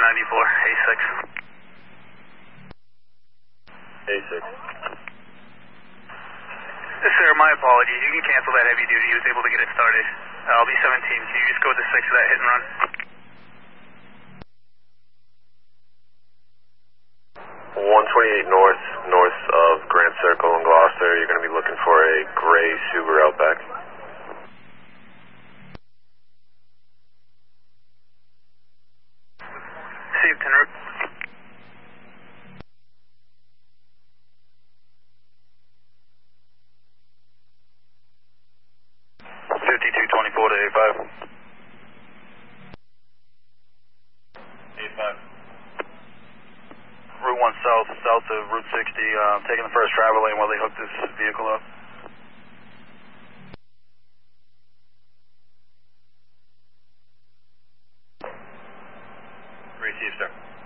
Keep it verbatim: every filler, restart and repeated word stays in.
ninety-four, A six. A six. Yes, sir, my apologies. You can cancel that heavy duty. He was able to get it started. Uh, I'll be seventeen. Can you just go with the six for that hit and run? one twenty-eight north, north of Grand Circle in Gloucester. You're going to be looking for a gray Subaru Outback. Received, en route. fifty-two twenty-four to A five. A five. Route one south, south of Route sixty, uh, taking the first travel lane while they hook this vehicle up. Receive, sir.